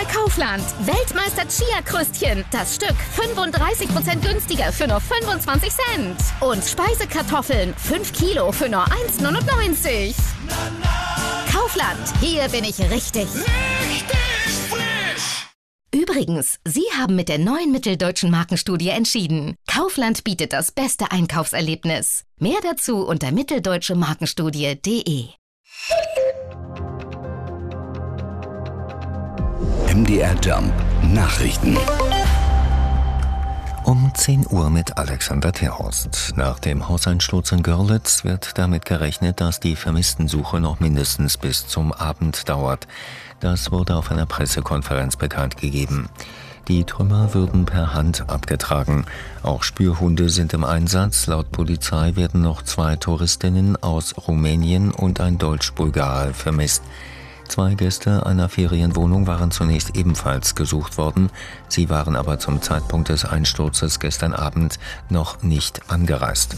bei Kaufland. Weltmeister Chia-Krüstchen. Das Stück 35% günstiger für nur 25 Cent. Und Speisekartoffeln 5 Kilo für nur 1,99. Kaufland, hier bin ich richtig. Richtig frisch! Übrigens, Sie haben mit der neuen Mitteldeutschen Markenstudie entschieden. Kaufland bietet das beste Einkaufserlebnis. Mehr dazu unter mitteldeutschemarkenstudie.de. MDR Jump Nachrichten. Um 10 Uhr mit Alexander Terhorst. Nach dem Hauseinsturz in Görlitz wird damit gerechnet, dass die Vermisstensuche noch mindestens bis zum Abend dauert. Das wurde auf einer Pressekonferenz bekannt gegeben. Die Trümmer würden per Hand abgetragen. Auch Spürhunde sind im Einsatz. Laut Polizei werden noch 2 Touristinnen aus Rumänien und ein Deutsch-Bulgare vermisst. 2 Gäste einer Ferienwohnung waren zunächst ebenfalls gesucht worden. Sie waren aber zum Zeitpunkt des Einsturzes gestern Abend noch nicht angereist.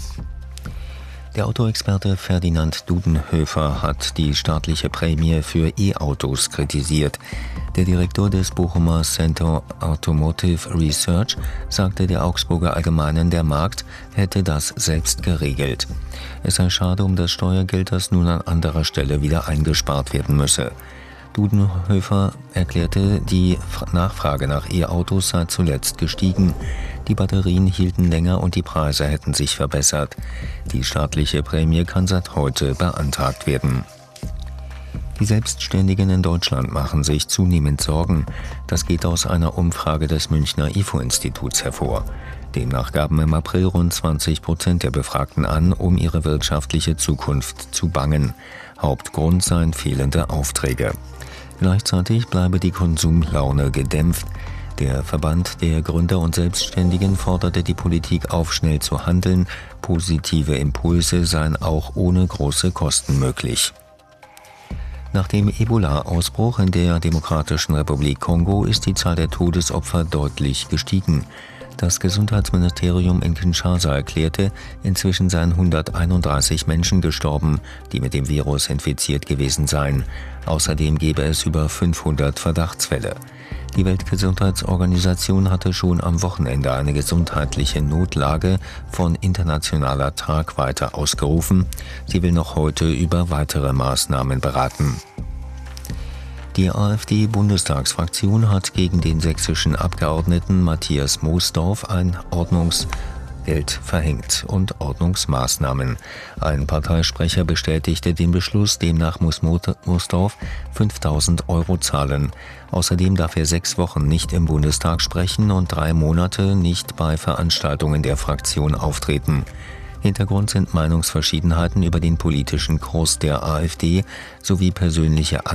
Der Autoexperte Ferdinand Dudenhöfer hat die staatliche Prämie für E-Autos kritisiert. Der Direktor des Bochumer Center Automotive Research sagte der Augsburger Allgemeinen, der Markt hätte das selbst geregelt. Es sei schade um das Steuergeld, das nun an anderer Stelle wieder eingespart werden müsse. Dudenhöfer erklärte, die Nachfrage nach E-Autos sei zuletzt gestiegen. Die Batterien hielten länger und die Preise hätten sich verbessert. Die staatliche Prämie kann seit heute beantragt werden. Die Selbstständigen in Deutschland machen sich zunehmend Sorgen. Das geht aus einer Umfrage des Münchner IFO-Instituts hervor. Demnach gaben im April rund 20% der Befragten an, um ihre wirtschaftliche Zukunft zu bangen. Hauptgrund seien fehlende Aufträge. Gleichzeitig bleibe die Konsumlaune gedämpft. Der Verband der Gründer und Selbstständigen forderte die Politik auf, schnell zu handeln. Positive Impulse seien auch ohne große Kosten möglich. Nach dem Ebola-Ausbruch in der Demokratischen Republik Kongo ist die Zahl der Todesopfer deutlich gestiegen. Das Gesundheitsministerium in Kinshasa erklärte, inzwischen seien 131 Menschen gestorben, die mit dem Virus infiziert gewesen seien. Außerdem gebe es über 500 Verdachtsfälle. Die Weltgesundheitsorganisation hatte schon am Wochenende eine gesundheitliche Notlage von internationaler Tragweite ausgerufen. Sie will noch heute über weitere Maßnahmen beraten. Die AfD-Bundestagsfraktion hat gegen den sächsischen Abgeordneten Matthias Moosdorf ein Ordnungsgeld verhängt und Ordnungsmaßnahmen. Ein Parteisprecher bestätigte den Beschluss, demnach muss Moosdorf 5.000 € zahlen. Außerdem darf er 6 Wochen nicht im Bundestag sprechen und 3 Monate nicht bei Veranstaltungen der Fraktion auftreten. Hintergrund sind Meinungsverschiedenheiten über den politischen Kurs der AfD sowie persönliche